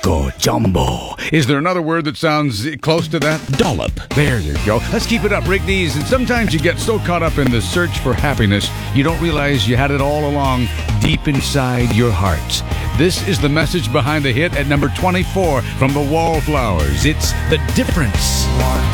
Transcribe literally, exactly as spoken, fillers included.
Mumbo jumbo. Is there another word that sounds close to that? Dollop. There you go. Let's keep it up, Rick Dees. And sometimes you get so caught up in the search for happiness, you don't realize you had it all along deep inside your heart. This is the message behind the hit at number twenty-four from the Wallflowers. It's The Difference. One